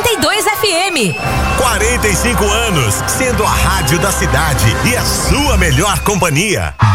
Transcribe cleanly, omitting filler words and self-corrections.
92 FM. 45 anos, sendo a rádio da cidade e a sua melhor companhia.